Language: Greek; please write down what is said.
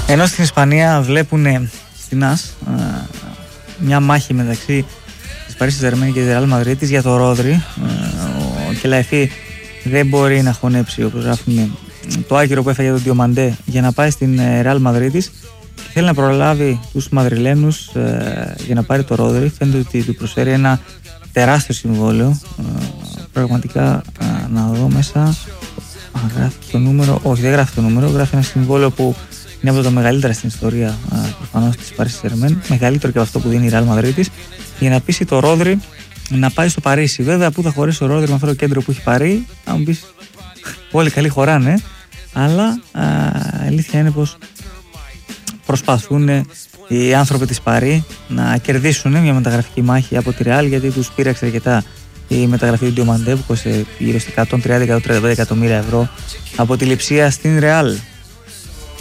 Ενώ στην Ισπανία βλέπουν στην ΑΣ μια μάχη μεταξύ της Παρί Σεν-Ζερμέν και της Ρεάλ Μαδρίτης για το Ρόδρυ. Ο Κελαϊφή δεν μπορεί να χωνέψει, όπως γράφουν, το άκυρο που έφαγε τον Διομαντέ για να πάει στην Ρεάλ Μαδρίτης και θέλει να προλάβει τους Μαδριλένους για να πάρει το Ρόδρυ. Φαίνεται ότι του προσφέρει ένα τεράστιο συμβόλαιο. Πραγματικά να δω μέσα. Γράφει το νούμερο. Όχι, δεν γράφει το νούμερο. Γράφει ένα συμβόλαιο που είναι από τα μεγαλύτερα στην ιστορία προφανώς της Παρί Σεν-Ζερμέν. Μεγαλύτερο και από αυτό που δίνει η Ρεάλ Μαδρίτης, για να πείσει το Ρόδρυ να πάει στο Παρίσι. Βέβαια, πού θα χωρέσει ο Ρόδρυ με αυτό το κέντρο που έχει πάρει, αν μου πεις, όλοι καλοί χωράνε. Αλλά αλήθεια είναι πως προσπαθούν οι άνθρωποι της Παρί να κερδίσουν μια μεταγραφική μάχη από τη Ρεάλ, γιατί τους πήραξε αρκετά η μεταγραφή του Διομαντέ που κόστησε γύρω στα 130-135 εκατομμύρια ευρώ από τη Λειψία στην Ρεάλ.